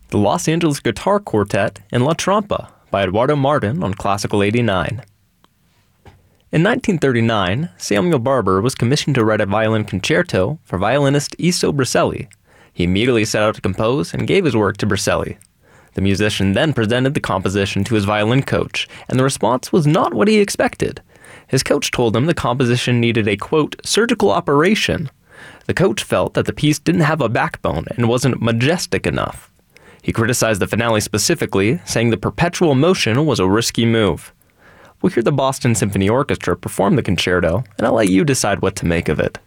the Los Angeles Guitar Quartet in La Trampa by Eduardo Martin on Classical 89. In 1939, Samuel Barber was commissioned to write a violin concerto for violinist Iso Briselli. He immediately set out to compose and gave his work to Briselli. The musician then presented the composition to his violin coach, and the response was not what he expected. His coach told him the composition needed a, quote, surgical operation. The coach felt that the piece didn't have a backbone and wasn't majestic enough. He criticized the finale specifically, saying the perpetual motion was a risky move. We'll hear the Boston Symphony Orchestra perform the concerto, and I'll let you decide what to make of it.